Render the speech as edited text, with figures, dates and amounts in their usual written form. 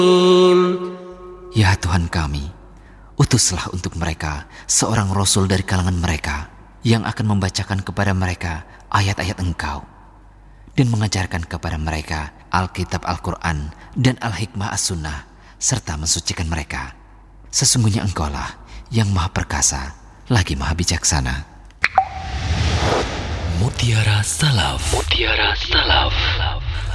Ya Tuhan kami, utuslah untuk mereka seorang Rasul dari kalangan mereka yang akan membacakan kepada mereka ayat-ayat Engkau dan mengajarkan kepada mereka Alkitab Al-Quran dan Al-Hikmah As-Sunnah serta mensucikan mereka. Sesungguhnya Engkaulah yang Maha Perkasa lagi Maha Bijaksana. Mutiara Salaf. Mutiara Salaf.